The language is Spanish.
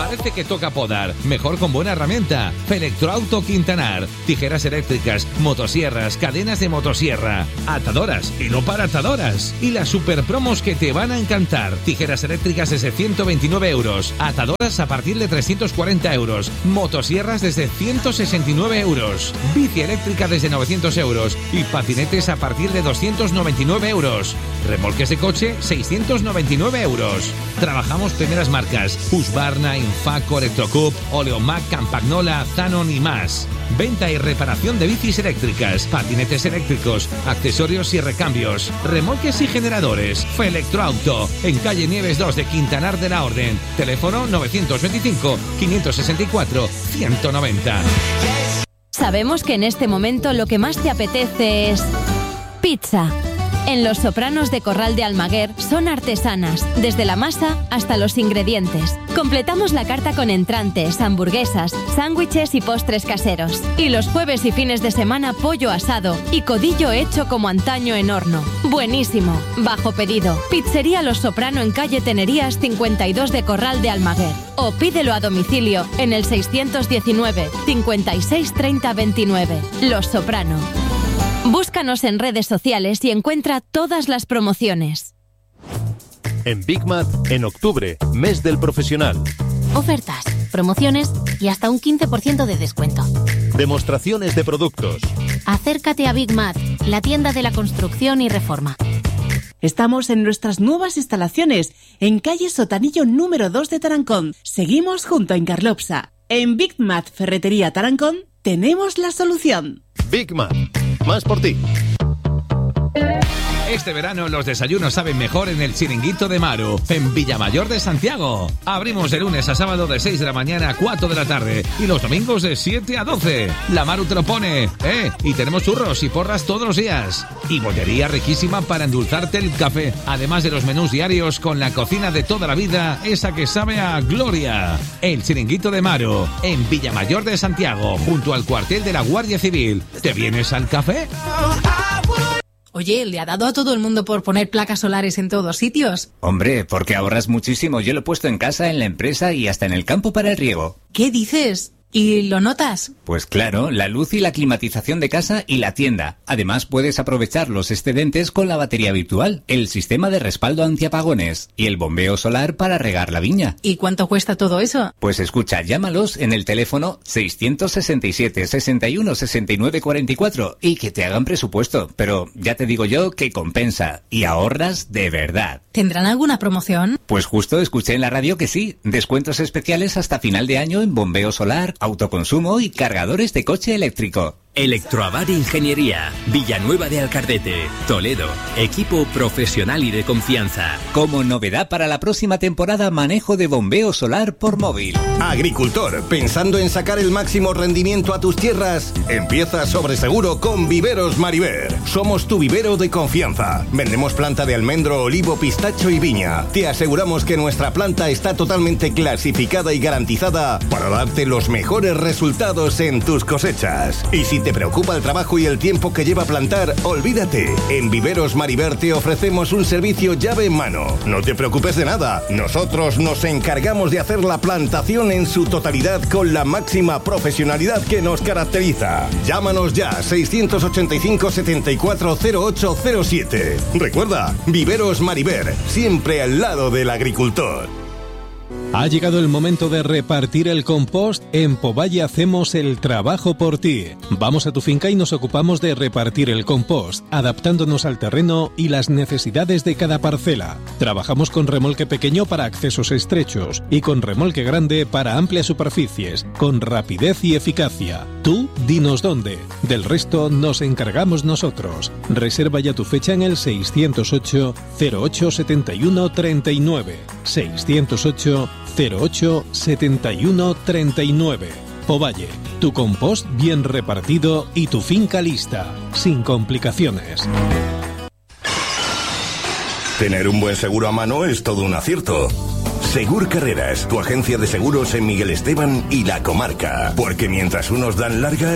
Parece que toca podar. Mejor con buena herramienta. Electroauto Quintanar. Tijeras eléctricas, motosierras, cadenas de motosierra, atadoras y no para atadoras. Y las super promos que te van a encantar. Tijeras eléctricas desde 129 euros. Atadoras a partir de 340 euros. Motosierras desde 169 euros. Bici eléctrica desde 900 euros. Y patinetes a partir de 299 euros. Remolques de coche, 699 euros. Trabajamos primeras marcas: Husqvarna, Infaco, Electrocup, Oleomac, Campagnola, Zanon y más. Venta y reparación de bicis eléctricas, patinetes eléctricos, accesorios y recambios, remolques y generadores. Felectroauto, en calle Nieves 2 de Quintanar de la Orden. Teléfono 925-564-190. Sabemos que en este momento lo que más te apetece es pizza. En Los Sopranos de Corral de Almaguer son artesanas, desde la masa hasta los ingredientes. Completamos la carta con entrantes, hamburguesas, sándwiches y postres caseros. Y los jueves y fines de semana pollo asado y codillo hecho como antaño en horno. Buenísimo, bajo pedido. Pizzería Los Soprano en calle Tenerías 52 de Corral de Almaguer. O pídelo a domicilio en el 619 56 30 29. Los Soprano. Búscanos en redes sociales y encuentra todas las promociones. En Big Mat, en octubre, mes del profesional. Ofertas, promociones y hasta un 15% de descuento. Demostraciones de productos. Acércate a Big Mat, la tienda de la construcción y reforma. Estamos en nuestras nuevas instalaciones, en calle Sotanillo número 2 de Tarancón. Seguimos junto a Incarlopsa. En Big Mat Ferretería Tarancón tenemos la solución. Big Mat, más por ti. Este verano los desayunos saben mejor en el Chiringuito de Maru, en Villamayor de Santiago. Abrimos de lunes a sábado de 6 de la mañana a 4 de la tarde y los domingos de 7 a 12. La Maru te lo pone, y tenemos churros y porras todos los días. Y bollería riquísima para endulzarte el café. Además de los menús diarios con la cocina de toda la vida, esa que sabe a gloria. El Chiringuito de Maru, en Villamayor de Santiago, junto al cuartel de la Guardia Civil. ¿Te vienes al café? Oye, ¿le ha dado a todo el mundo por poner placas solares en todos sitios? Hombre, porque ahorras muchísimo. Yo lo he puesto en casa, en la empresa y hasta en el campo para el riego. ¿Qué dices? ¿Y lo notas? Pues claro, la luz y la climatización de casa y la tienda. Además, puedes aprovechar los excedentes con la batería virtual, el sistema de respaldo antiapagones y el bombeo solar para regar la viña. ¿Y cuánto cuesta todo eso? Pues escucha, llámalos en el teléfono 667 61 69 44 y que te hagan presupuesto. Pero ya te digo yo que compensa y ahorras de verdad. ¿Tendrán alguna promoción? Pues justo escuché en la radio que sí. Descuentos especiales hasta final de año en bombeo solar, autoconsumo y cargadores de coche eléctrico. Electroavar Ingeniería, Villanueva de Alcardete, Toledo, equipo profesional y de confianza. Como novedad para la próxima temporada, manejo de bombeo solar por móvil. Agricultor, ¿pensando en sacar el máximo rendimiento a tus tierras? Empieza sobre seguro con Viveros Mariver. Somos tu vivero de confianza. Vendemos planta de almendro, olivo, pistacho y viña. Te aseguramos que nuestra planta está totalmente clasificada y garantizada para darte los mejores resultados en tus cosechas. Y si te preocupa el trabajo y el tiempo que lleva plantar, olvídate. En Viveros Mariver te ofrecemos un servicio llave en mano. No te preocupes de nada. Nosotros nos encargamos de hacer la plantación en su totalidad con la máxima profesionalidad que nos caracteriza. Llámanos ya, 685 74 0807. Recuerda, Viveros Mariver, siempre al lado del agricultor. Ha llegado el momento de repartir el compost. En Povalle hacemos el trabajo por ti. Vamos a tu finca y nos ocupamos de repartir el compost, adaptándonos al terreno y las necesidades de cada parcela. Trabajamos con remolque pequeño para accesos estrechos y con remolque grande para amplias superficies, con rapidez y eficacia. Tú dinos dónde. Del resto nos encargamos nosotros. Reserva ya tu fecha en el 608 08 71 39. 608 08 71 39. Povalle, tu compost bien repartido y tu finca lista, sin complicaciones. Tener un buen seguro a mano es todo un acierto. Segur Carreras, tu agencia de seguros en Miguel Esteban y la comarca. Porque mientras unos dan larga,